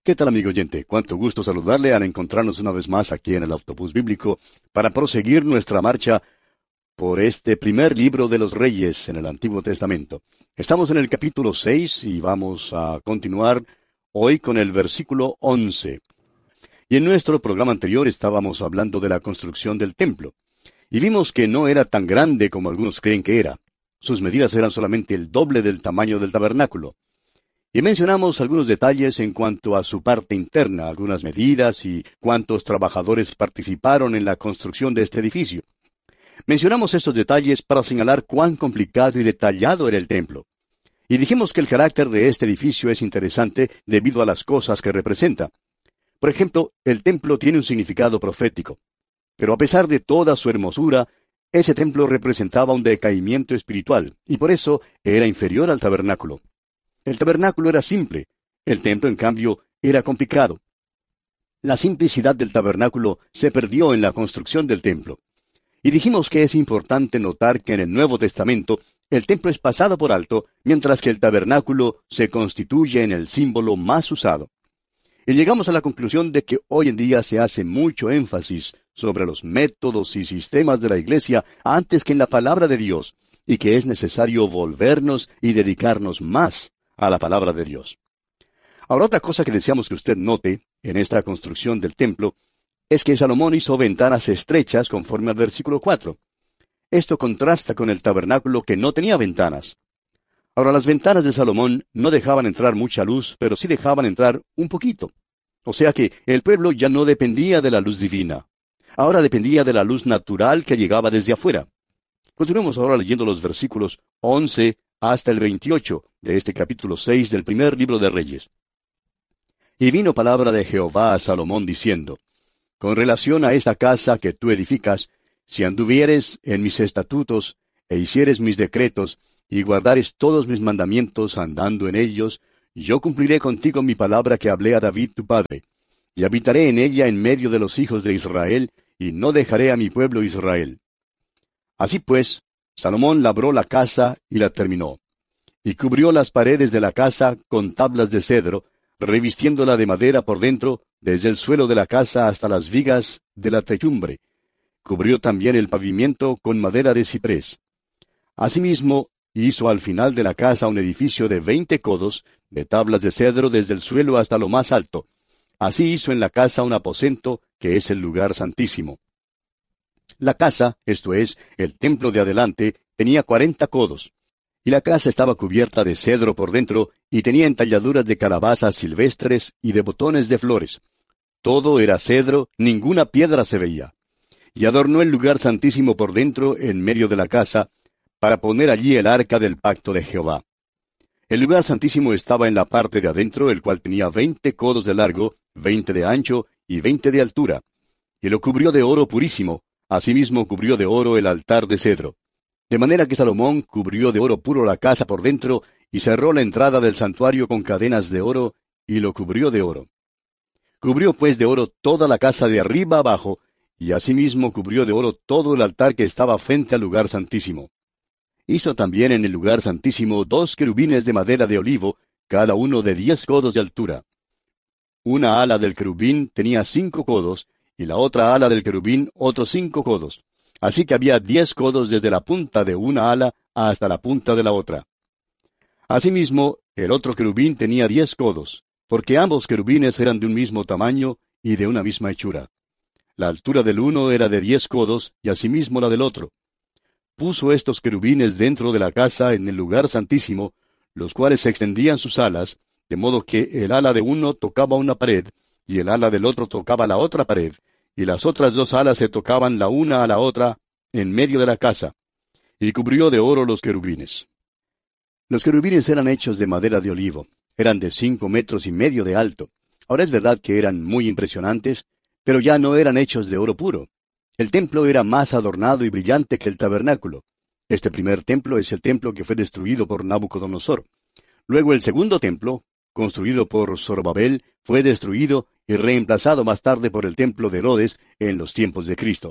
¿Qué tal, amigo oyente? Cuánto gusto saludarle al encontrarnos una vez más aquí en el Autobús Bíblico para proseguir nuestra marcha por este primer libro de los Reyes en el Antiguo Testamento. Estamos en el capítulo 6 y vamos a continuar hoy con el versículo 11. Y en nuestro programa anterior estábamos hablando de la construcción del templo. Y vimos que no era tan grande como algunos creen que era. Sus medidas eran solamente el doble del tamaño del tabernáculo. Y mencionamos algunos detalles en cuanto a su parte interna, algunas medidas y cuántos trabajadores participaron en la construcción de este edificio. Mencionamos estos detalles para señalar cuán complicado y detallado era el templo. Y dijimos que el carácter de este edificio es interesante debido a las cosas que representa. Por ejemplo, el templo tiene un significado profético. Pero a pesar de toda su hermosura, ese templo representaba un decaimiento espiritual, y por eso era inferior al tabernáculo. El tabernáculo era simple, el templo, en cambio, era complicado. La simplicidad del tabernáculo se perdió en la construcción del templo. Y dijimos que es importante notar que en el Nuevo Testamento el templo es pasado por alto, mientras que el tabernáculo se constituye en el símbolo más usado. Y llegamos a la conclusión de que hoy en día se hace mucho énfasis sobre los métodos y sistemas de la Iglesia antes que en la palabra de Dios, y que es necesario volvernos y dedicarnos más a la palabra de Dios. Ahora, otra cosa que deseamos que usted note en esta construcción del templo es que Salomón hizo ventanas estrechas conforme al versículo 4. Esto contrasta con el tabernáculo que no tenía ventanas. Ahora, las ventanas de Salomón no dejaban entrar mucha luz, pero sí dejaban entrar un poquito. O sea que el pueblo ya no dependía de la luz divina. Ahora dependía de la luz natural que llegaba desde afuera. Continuemos ahora leyendo los versículos 11 hasta el 28 de este capítulo 6 del primer libro de Reyes. Y vino palabra de Jehová a Salomón diciendo: Con relación a esta casa que tú edificas, si anduvieres en mis estatutos, e hicieres mis decretos, y guardares todos mis mandamientos andando en ellos, yo cumpliré contigo mi palabra que hablé a David tu padre, y habitaré en ella en medio de los hijos de Israel, y no dejaré a mi pueblo Israel. Así pues, Salomón labró la casa y la terminó, y cubrió las paredes de la casa con tablas de cedro, revistiéndola de madera por dentro, desde el suelo de la casa hasta las vigas de la techumbre. Cubrió también el pavimento con madera de ciprés. Asimismo, hizo al final de la casa un edificio de 20 codos, de tablas de cedro desde el suelo hasta lo más alto. Así hizo en la casa un aposento, que es el lugar santísimo. La casa, esto es, el templo de adelante, tenía 40 codos. Y la casa estaba cubierta de cedro por dentro, y tenía entalladuras de calabazas silvestres y de botones de flores. Todo era cedro, ninguna piedra se veía. Y adornó el lugar santísimo por dentro, en medio de la casa, para poner allí el arca del pacto de Jehová. El lugar santísimo estaba en la parte de adentro, el cual tenía 20 codos de largo, 20 de ancho y 20 de altura. Y lo cubrió de oro purísimo. Asimismo cubrió de oro el altar de cedro. De manera que Salomón cubrió de oro puro la casa por dentro, y cerró la entrada del santuario con cadenas de oro, y lo cubrió de oro. Cubrió pues de oro toda la casa de arriba abajo, y asimismo cubrió de oro todo el altar que estaba frente al lugar santísimo. Hizo también en el lugar santísimo 2 querubines de madera de olivo, cada uno de 10 codos de altura. Una ala del querubín tenía 5 codos, y la otra ala del querubín otros 5 codos. Así que había 10 codos desde la punta de una ala hasta la punta de la otra. Asimismo, el otro querubín tenía 10 codos, porque ambos querubines eran de un mismo tamaño y de una misma hechura. La altura del uno era de 10 codos, y asimismo la del otro. Puso estos querubines dentro de la casa en el lugar santísimo, los cuales extendían sus alas, de modo que el ala de uno tocaba una pared, y el ala del otro tocaba la otra pared, y las otras 2 alas se tocaban la una a la otra en medio de la casa, y cubrió de oro los querubines. Los querubines eran hechos de madera de olivo, eran de 5,5 metros de alto. Ahora es verdad que eran muy impresionantes, pero ya no eran hechos de oro puro. El templo era más adornado y brillante que el tabernáculo. Este primer templo es el templo que fue destruido por Nabucodonosor. Luego el segundo templo, construido por Zorobabel, fue destruido y reemplazado más tarde por el templo de Herodes en los tiempos de Cristo.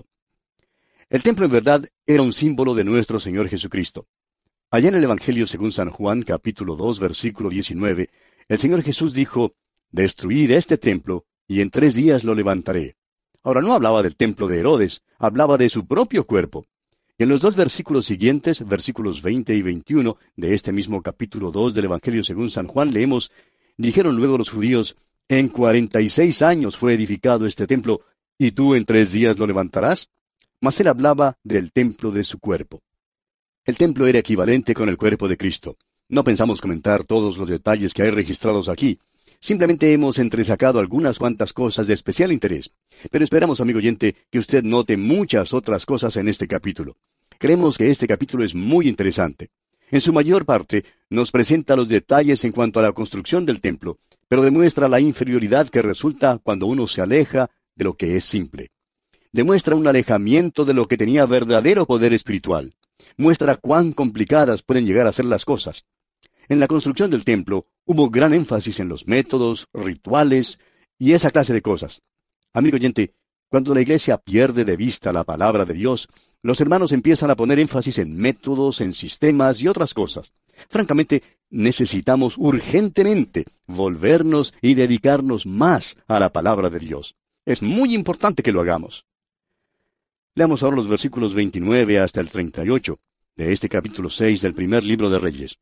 El templo en verdad era un símbolo de nuestro Señor Jesucristo. Allá en el Evangelio según San Juan, capítulo 2, versículo 19, el Señor Jesús dijo: destruid este templo, y en 3 días lo levantaré. Ahora no hablaba del templo de Herodes, hablaba de su propio cuerpo. Y en los 2 versículos siguientes, versículos 20 y 21 de este mismo capítulo 2 del Evangelio según San Juan, leemos: dijeron luego los judíos: en 46 años fue edificado este templo, ¿y tú en 3 días lo levantarás? Mas él hablaba del templo de su cuerpo. El templo era equivalente con el cuerpo de Cristo. No pensamos comentar todos los detalles que hay registrados aquí. Simplemente hemos entresacado algunas cuantas cosas de especial interés. Pero esperamos, amigo oyente, que usted note muchas otras cosas en este capítulo. Creemos que este capítulo es muy interesante. En su mayor parte, nos presenta los detalles en cuanto a la construcción del templo, pero demuestra la inferioridad que resulta cuando uno se aleja de lo que es simple. Demuestra un alejamiento de lo que tenía verdadero poder espiritual. Muestra cuán complicadas pueden llegar a ser las cosas. En la construcción del templo hubo gran énfasis en los métodos, rituales y esa clase de cosas. Amigo oyente, cuando la iglesia pierde de vista la palabra de Dios, los hermanos empiezan a poner énfasis en métodos, en sistemas y otras cosas. Francamente, necesitamos urgentemente volvernos y dedicarnos más a la palabra de Dios. Es muy importante que lo hagamos. Leamos ahora los versículos 29 hasta el 38 de este capítulo 6 del primer libro de Reyes.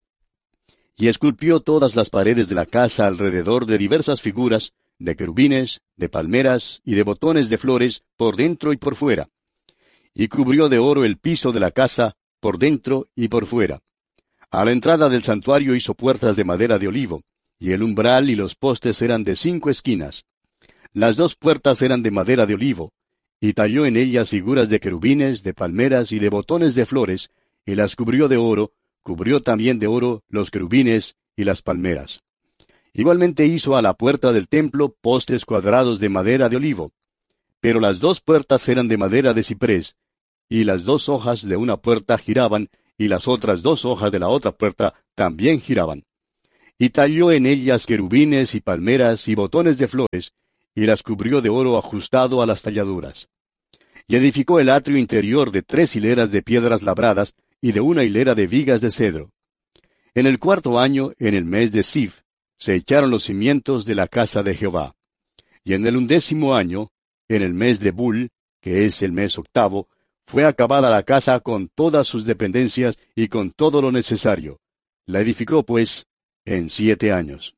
Y esculpió todas las paredes de la casa alrededor de diversas figuras, de querubines, de palmeras y de botones de flores, por dentro y por fuera. Y cubrió de oro el piso de la casa, por dentro y por fuera. A la entrada del santuario hizo puertas de madera de olivo, y el umbral y los postes eran de 5 esquinas. Las 2 puertas eran de madera de olivo, y talló en ellas figuras de querubines, de palmeras y de botones de flores, y las cubrió de oro, cubrió también de oro los querubines y las palmeras. Igualmente hizo a la puerta del templo postes cuadrados de madera de olivo. Pero las 2 puertas eran de madera de ciprés, y las 2 hojas de una puerta giraban, y las otras 2 hojas de la otra puerta también giraban. Y talló en ellas querubines y palmeras y botones de flores, y las cubrió de oro ajustado a las talladuras. Y edificó el atrio interior de 3 hileras de piedras labradas, y de 1 hilera de vigas de cedro. En el 4º año, en el mes de Sif, se echaron los cimientos de la casa de Jehová. Y en el 11º año, en el mes de Bul, que es el mes 8º, fue acabada la casa con todas sus dependencias y con todo lo necesario. La edificó, pues, en 7 años.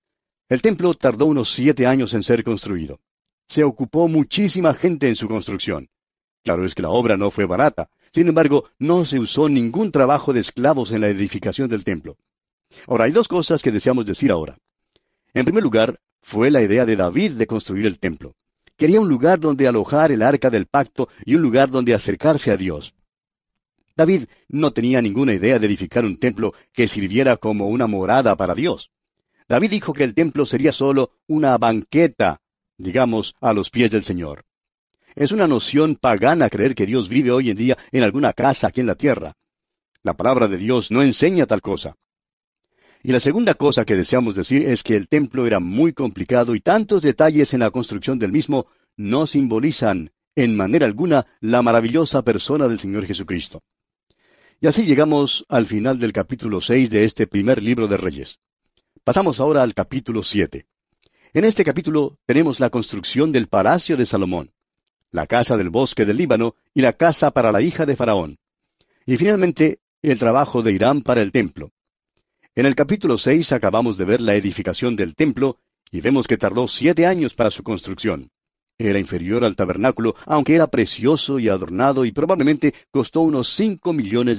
El templo tardó unos 7 años en ser construido. Se ocupó muchísima gente en su construcción. Claro es que la obra no fue barata. Sin embargo, no se usó ningún trabajo de esclavos en la edificación del templo. Ahora, hay 2 cosas que deseamos decir ahora. En primer lugar, fue la idea de David de construir el templo. Quería un lugar donde alojar el arca del pacto y un lugar donde acercarse a Dios. David no tenía ninguna idea de edificar un templo que sirviera como una morada para Dios. David dijo que el templo sería solo una banqueta, digamos, a los pies del Señor. Es una noción pagana creer que Dios vive hoy en día en alguna casa aquí en la tierra. La palabra de Dios no enseña tal cosa. Y la segunda cosa que deseamos decir es que el templo era muy complicado y tantos detalles en la construcción del mismo no simbolizan, en manera alguna, la maravillosa persona del Señor Jesucristo. Y así llegamos al final del capítulo 6 de este primer libro de Reyes. Pasamos ahora al capítulo 7. En este capítulo tenemos la construcción del palacio de Salomón, la casa del bosque del Líbano y la casa para la hija de Faraón. Y finalmente, el trabajo de Hiram para el templo. En el capítulo 6 acabamos de ver la edificación del templo y vemos que tardó 7 años para su construcción. Era inferior al tabernáculo, aunque era precioso y adornado y probablemente costó unos $5 millones.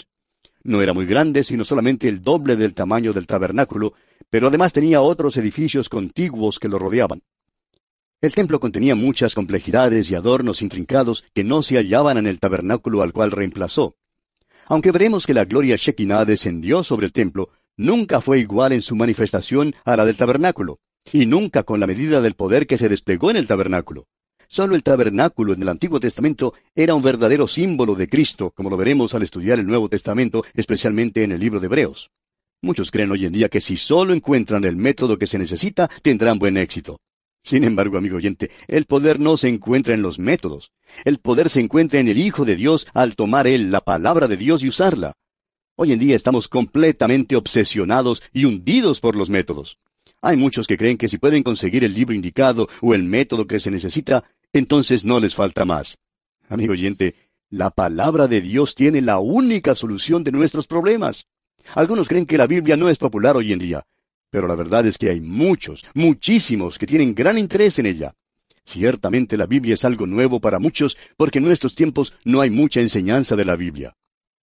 No era muy grande, sino solamente el doble del tamaño del tabernáculo, pero además tenía otros edificios contiguos que lo rodeaban. El templo contenía muchas complejidades y adornos intrincados que no se hallaban en el tabernáculo al cual reemplazó. Aunque veremos que la gloria Shekinah descendió sobre el templo, nunca fue igual en su manifestación a la del tabernáculo, y nunca con la medida del poder que se desplegó en el tabernáculo. Solo el tabernáculo en el Antiguo Testamento era un verdadero símbolo de Cristo, como lo veremos al estudiar el Nuevo Testamento, especialmente en el libro de Hebreos. Muchos creen hoy en día que si solo encuentran el método que se necesita, tendrán buen éxito. Sin embargo, amigo oyente, el poder no se encuentra en los métodos. El poder se encuentra en el Hijo de Dios al tomar Él la palabra de Dios y usarla. Hoy en día estamos completamente obsesionados y hundidos por los métodos. Hay muchos que creen que si pueden conseguir el libro indicado o el método que se necesita, entonces no les falta más. Amigo oyente, la palabra de Dios tiene la única solución de nuestros problemas. Algunos creen que la Biblia no es popular hoy en día, pero la verdad es que hay muchos, muchísimos que tienen gran interés en ella. Ciertamente la Biblia es algo nuevo para muchos porque en nuestros tiempos no hay mucha enseñanza de la Biblia.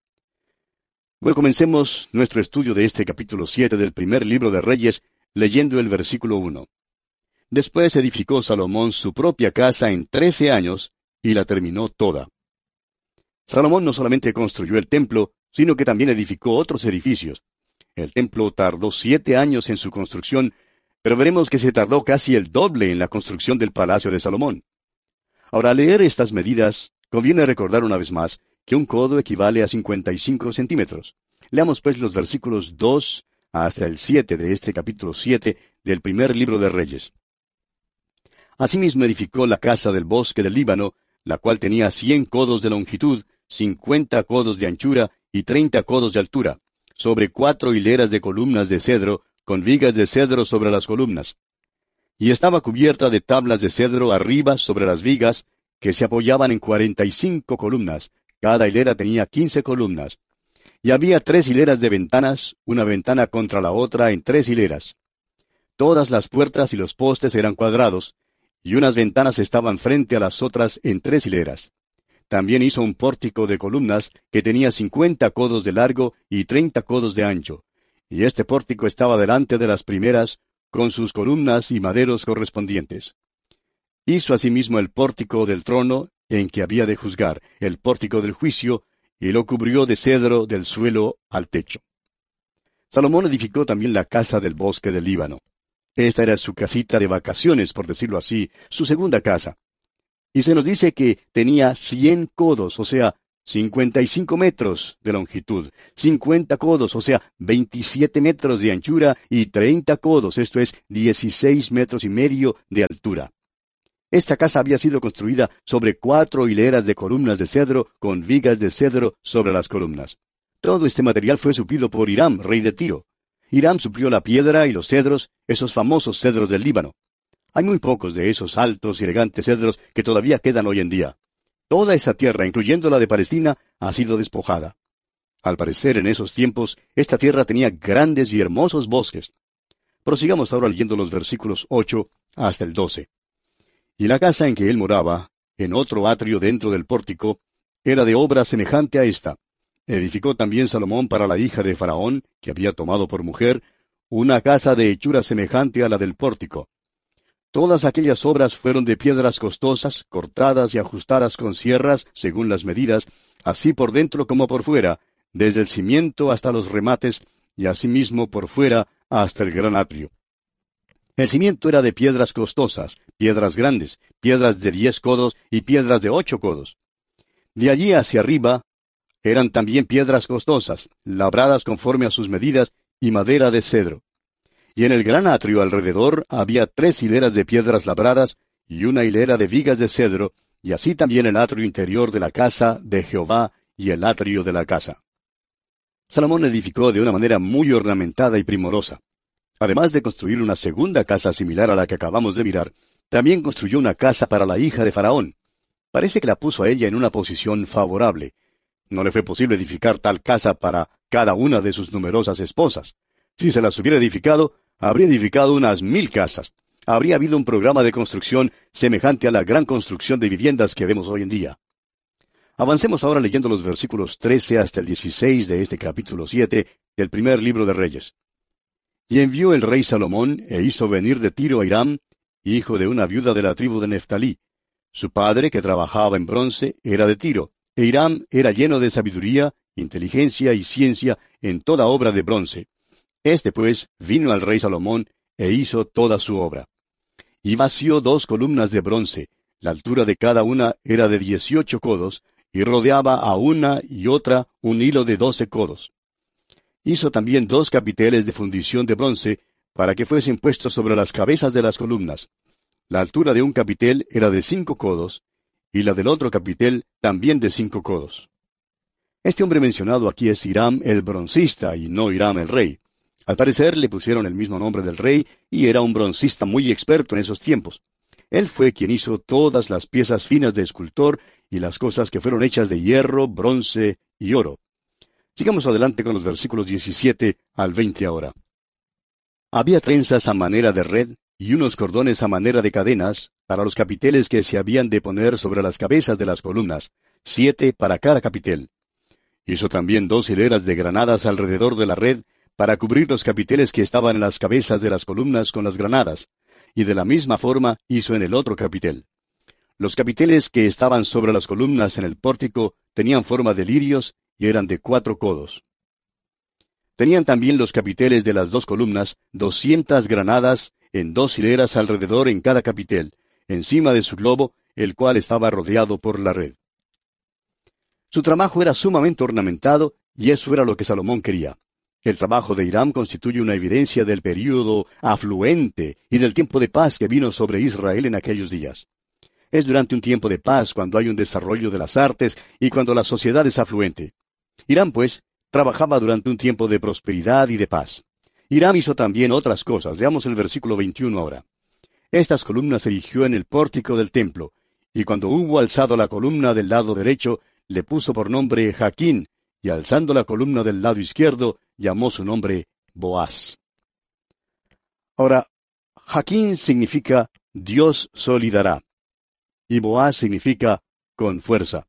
Bueno, comencemos nuestro estudio de este capítulo 7 del primer libro de Reyes, leyendo el versículo 1. Después edificó Salomón su propia casa en 13 años, y la terminó toda. Salomón no solamente construyó el templo, sino que también edificó otros edificios. El templo tardó 7 años en su construcción, pero veremos que se tardó casi el doble en la construcción del palacio de Salomón. Ahora, al leer estas medidas, conviene recordar una vez más que un codo equivale a 55 centímetros. Leamos pues los versículos 2 hasta el 7 de este capítulo 7 del primer libro de Reyes. Asimismo edificó la casa del bosque del Líbano, la cual tenía 100 codos de longitud, 50 codos de anchura y 30 codos de altura, sobre 4 hileras de columnas de cedro, con vigas de cedro sobre las columnas. Y estaba cubierta de tablas de cedro arriba sobre las vigas, que se apoyaban en 45 columnas, cada hilera tenía 15 columnas. Y había 3 hileras de ventanas, una ventana contra la otra en 3 hileras. Todas las puertas y los postes eran cuadrados, y unas ventanas estaban frente a las otras en 3 hileras. También hizo un pórtico de columnas que tenía 50 codos de largo y 30 codos de ancho, y este pórtico estaba delante de las primeras, con sus columnas y maderos correspondientes. Hizo asimismo el pórtico del trono, en que había de juzgar, el pórtico del juicio, y lo cubrió de cedro del suelo al techo. Salomón edificó también la casa del bosque del Líbano. Esta era su casita de vacaciones, por decirlo así, su segunda casa. Y se nos dice que tenía 100 codos, o sea, 55 metros de longitud, 50 codos, o sea, 27 metros de anchura, y 30 codos, esto es, 16 metros y medio de altura. Esta casa había sido construida sobre 4 hileras de columnas de cedro, con vigas de cedro sobre las columnas. Todo este material fue suplido por Hiram, rey de Tiro. Hiram suplió la piedra y los cedros, esos famosos cedros del Líbano. Hay muy pocos de esos altos y elegantes cedros que todavía quedan hoy en día. Toda esa tierra, incluyendo la de Palestina, ha sido despojada. Al parecer, en esos tiempos, esta tierra tenía grandes y hermosos bosques. Prosigamos ahora leyendo los versículos 8 hasta el 12. Y la casa en que él moraba, en otro atrio dentro del pórtico, era de obra semejante a esta. Edificó también Salomón para la hija de Faraón, que había tomado por mujer, una casa de hechura semejante a la del pórtico. Todas aquellas obras fueron de piedras costosas, cortadas y ajustadas con sierras, según las medidas, así por dentro como por fuera, desde el cimiento hasta los remates, y asimismo por fuera hasta el gran atrio. El cimiento era de piedras costosas, piedras grandes, piedras de 10 codos y piedras de 8 codos. De allí hacia arriba eran también piedras costosas, labradas conforme a sus medidas, y madera de cedro. Y en el gran atrio alrededor había 3 hileras de piedras labradas, y una hilera de vigas de cedro, y así también el atrio interior de la casa de Jehová, y el atrio de la casa. Salomón edificó de una manera muy ornamentada y primorosa. Además de construir una segunda casa similar a la que acabamos de mirar, también construyó una casa para la hija de Faraón. Parece que la puso a ella en una posición favorable. No le fue posible edificar tal casa para cada una de sus numerosas esposas. Si se las hubiera edificado, habría edificado unas 1000 casas. Habría habido un programa de construcción semejante a la gran construcción de viviendas que vemos hoy en día. Avancemos ahora leyendo los versículos 13 hasta el 16 de este capítulo 7 del primer libro de Reyes. Y envió el rey Salomón, e hizo venir de Tiro a Hiram, hijo de una viuda de la tribu de Neftalí. Su padre, que trabajaba en bronce, era de Tiro, e Hiram era lleno de sabiduría, inteligencia y ciencia en toda obra de bronce. Este, pues, vino al rey Salomón, e hizo toda su obra. Y vació 2 columnas de bronce, la altura de cada una era de 18 codos, y rodeaba a una y otra un hilo de 12 codos. Hizo también 2 capiteles de fundición de bronce, para que fuesen puestos sobre las cabezas de las columnas. La altura de un capitel era de 5 codos, y la del otro capitel también de 5 codos. Este hombre mencionado aquí es Hiram el broncista y no Hiram el rey. Al parecer le pusieron el mismo nombre del rey y era un broncista muy experto en esos tiempos. Él fue quien hizo todas las piezas finas de escultor y las cosas que fueron hechas de hierro, bronce y oro. Sigamos adelante con los versículos 17 al 20 ahora. Había trenzas a manera de red y unos cordones a manera de cadenas para los capiteles que se habían de poner sobre las cabezas de las columnas, 7 para cada capitel. Hizo también 2 hileras de granadas alrededor de la red para cubrir los capiteles que estaban en las cabezas de las columnas con las granadas, y de la misma forma hizo en el otro capitel. Los capiteles que estaban sobre las columnas en el pórtico tenían forma de lirios y eran de 4 codos. Tenían también los capiteles de las 2 columnas 200 granadas en 2 hileras alrededor en cada capitel, encima de su globo, el cual estaba rodeado por la red. Su trabajo era sumamente ornamentado, y eso era lo que Salomón quería. El trabajo de Hiram constituye una evidencia del período afluente y del tiempo de paz que vino sobre Israel en aquellos días. Es durante un tiempo de paz cuando hay un desarrollo de las artes y cuando la sociedad es afluente. Hiram, pues, trabajaba durante un tiempo de prosperidad y de paz. Hiram hizo también otras cosas. Veamos el versículo 21 ahora. Estas columnas erigió en el pórtico del templo, y cuando hubo alzado la columna del lado derecho, le puso por nombre Jaquín, y alzando la columna del lado izquierdo, llamó su nombre Boaz. Ahora, Jaquín significa Dios solidará, y Boaz significa con fuerza.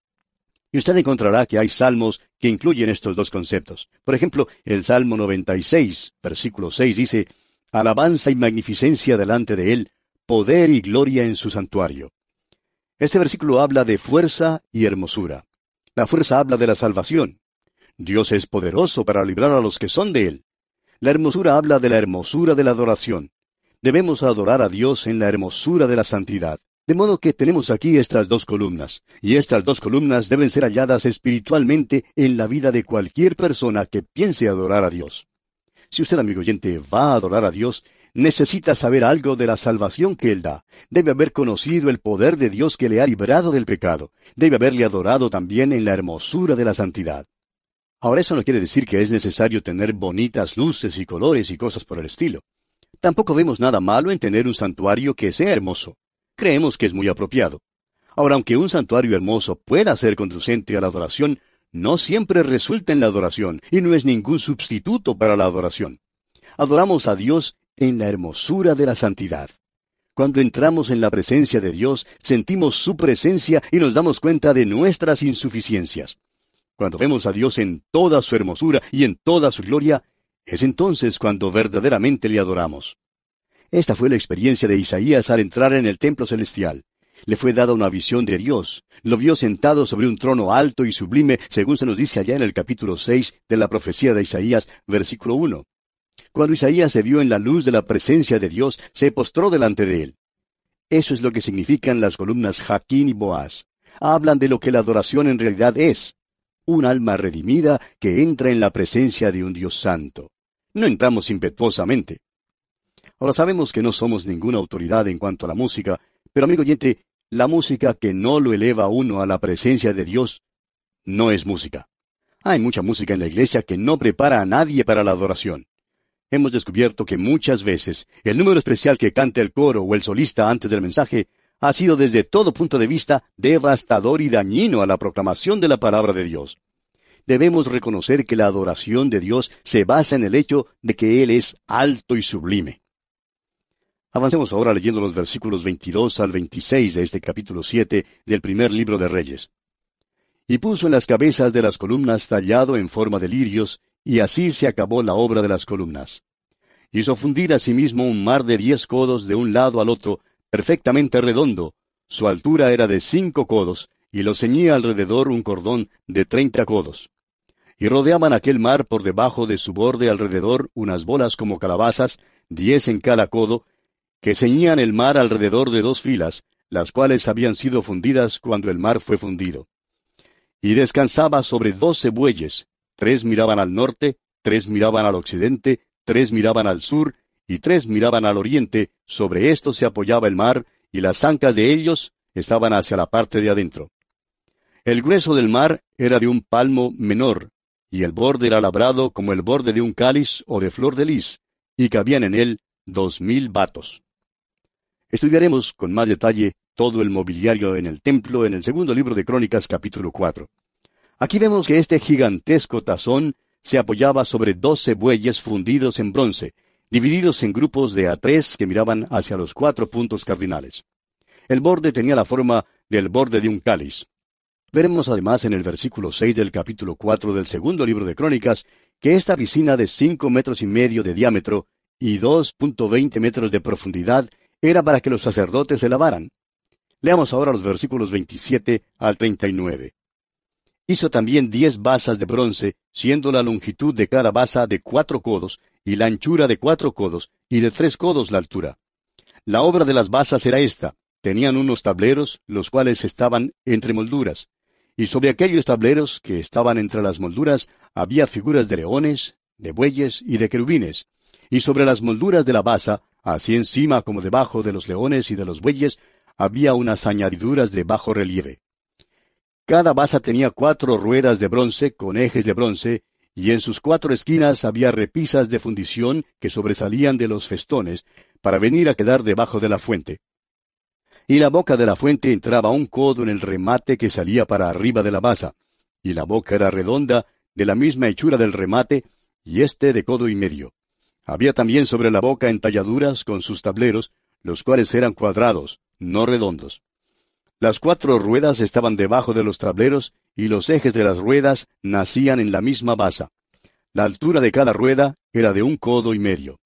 Y usted encontrará que hay salmos que incluyen estos dos conceptos. Por ejemplo, el Salmo 96, versículo 6 dice, alabanza y magnificencia delante de él, poder y gloria en su santuario. Este versículo habla de fuerza y hermosura. La fuerza habla de la salvación. Dios es poderoso para librar a los que son de él. La hermosura habla de la hermosura de la adoración. Debemos adorar a Dios en la hermosura de la santidad. De modo que tenemos aquí estas 2 columnas, y estas 2 columnas deben ser halladas espiritualmente en la vida de cualquier persona que piense adorar a Dios. Si usted, amigo oyente, va a adorar a Dios, necesita saber algo de la salvación que Él da. Debe haber conocido el poder de Dios que le ha librado del pecado. Debe haberle adorado también en la hermosura de la santidad. Ahora, eso no quiere decir que es necesario tener bonitas luces y colores y cosas por el estilo. Tampoco vemos nada malo en tener un santuario que sea hermoso. Creemos que es muy apropiado. Ahora, aunque un santuario hermoso pueda ser conducente a la adoración, no siempre resulta en la adoración, y no es ningún sustituto para la adoración. Adoramos a Dios en la hermosura de la santidad. Cuando entramos en la presencia de Dios, sentimos su presencia y nos damos cuenta de nuestras insuficiencias. Cuando vemos a Dios en toda su hermosura y en toda su gloria, es entonces cuando verdaderamente le adoramos. Esta fue la experiencia de Isaías al entrar en el templo celestial. Le fue dada una visión de Dios. Lo vio sentado sobre un trono alto y sublime, según se nos dice allá en el capítulo 6 de la profecía de Isaías, versículo 1. Cuando Isaías se vio en la luz de la presencia de Dios, se postró delante de él. Eso es lo que significan las columnas Jaquín y Boaz. Hablan de lo que la adoración en realidad es. Un alma redimida que entra en la presencia de un Dios santo. No entramos impetuosamente. Ahora sabemos que no somos ninguna autoridad en cuanto a la música, pero amigo oyente, la música que no lo eleva a uno a la presencia de Dios no es música. Hay mucha música en la iglesia que no prepara a nadie para la adoración. Hemos descubierto que muchas veces el número especial que canta el coro o el solista antes del mensaje ha sido desde todo punto de vista devastador y dañino a la proclamación de la palabra de Dios. Debemos reconocer que la adoración de Dios se basa en el hecho de que Él es alto y sublime. Avancemos ahora leyendo los versículos 22 al 26 de este capítulo 7 del primer libro de Reyes. Y puso en las cabezas de las columnas tallado en forma de lirios, y así se acabó la obra de las columnas. Hizo fundir asimismo un mar de 10 codos de un lado al otro, perfectamente redondo. Su altura era de 5 codos, y lo ceñía alrededor un cordón de 30 codos. Y rodeaban aquel mar por debajo de su borde alrededor unas bolas como calabazas, 10 en cada codo, que ceñían el mar alrededor de 2 filas, las cuales habían sido fundidas cuando el mar fue fundido. Y descansaba sobre 12 bueyes, 3 miraban al norte, 3 miraban al occidente, 3 miraban al sur, y 3 miraban al oriente. Sobre estos se apoyaba el mar, y las ancas de ellos estaban hacia la parte de adentro. El grueso del mar era de un palmo menor, y el borde era labrado como el borde de un cáliz o de flor de lis, y cabían en él 2000 batos. Estudiaremos con más detalle todo el mobiliario en el templo en el segundo libro de Crónicas, capítulo 4. Aquí vemos que este gigantesco tazón se apoyaba sobre 12 bueyes fundidos en bronce, divididos en grupos de A3 que miraban hacia los 4 puntos cardinales. El borde tenía la forma del borde de un cáliz. Veremos además en el versículo 6 del capítulo 4 del segundo libro de Crónicas que esta piscina de 5,5 metros de diámetro y 2,20 metros de profundidad era para que los sacerdotes se lavaran. Leamos ahora los versículos 27 al 39. Hizo también 10 basas de bronce, siendo la longitud de cada basa de 4 codos, y la anchura de 4 codos, y de 3 codos la altura. La obra de las basas era esta: tenían unos tableros, los cuales estaban entre molduras. Y sobre aquellos tableros que estaban entre las molduras había figuras de leones, de bueyes y de querubines. Y sobre las molduras de la basa, así encima como debajo de los leones y de los bueyes, había unas añadiduras de bajo relieve. Cada basa tenía 4 ruedas de bronce con ejes de bronce, y en sus 4 esquinas había repisas de fundición que sobresalían de los festones, para venir a quedar debajo de la fuente. Y la boca de la fuente entraba 1 codo en el remate que salía para arriba de la basa, y la boca era redonda, de la misma hechura del remate, y de 1,5 codos. Había también sobre la boca entalladuras con sus tableros, los cuales eran cuadrados, no redondos. Las 4 ruedas estaban debajo de los tableros, y los ejes de las ruedas nacían en la misma basa. La altura de cada rueda era de 1,5 codos.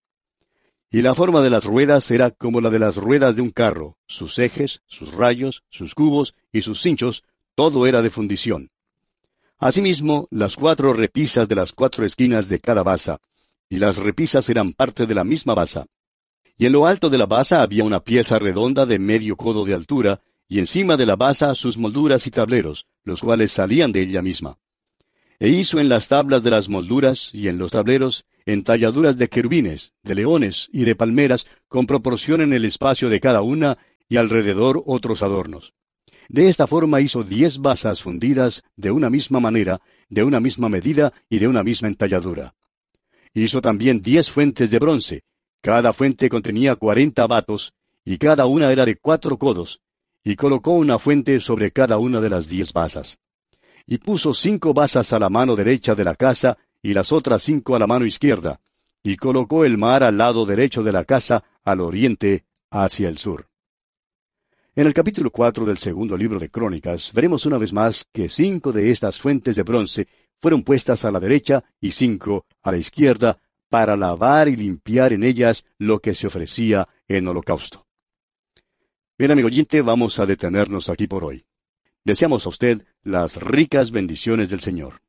Y la forma de las ruedas era como la de las ruedas de un carro: sus ejes, sus rayos, sus cubos y sus cinchos, todo era de fundición. Asimismo, las 4 repisas de las 4 esquinas de cada basa, y las repisas eran parte de la misma basa. Y en lo alto de la basa había una pieza redonda de 1/2 codo de altura, y encima de la basa sus molduras y tableros, los cuales salían de ella misma. E hizo en las tablas de las molduras y en los tableros entalladuras de querubines, de leones y de palmeras, con proporción en el espacio de cada una, y alrededor otros adornos. De esta forma hizo 10 basas fundidas de una misma manera, de una misma medida y de una misma entalladura. Hizo también 10 fuentes de bronce. Cada fuente contenía 40 batos, y cada una era de 4 codos, y colocó una fuente sobre cada una de las 10 basas. Y puso 5 basas a la mano derecha de la casa, y las otras 5 a la mano izquierda, y colocó el mar al lado derecho de la casa, al oriente, hacia el sur. En el capítulo 4 del segundo libro de Crónicas, veremos una vez más que 5 de estas fuentes de bronce fueron puestas a la derecha y 5 a la izquierda, para lavar y limpiar en ellas lo que se ofrecía en holocausto. Bien, amigo oyente, vamos a detenernos aquí por hoy. Deseamos a usted las ricas bendiciones del Señor.